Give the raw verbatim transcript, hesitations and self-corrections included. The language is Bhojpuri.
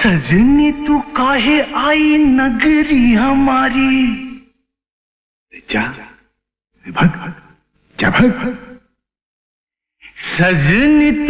सजनी तू काहे आई नगरी हमारी। जा भग जा भग भग। सजनी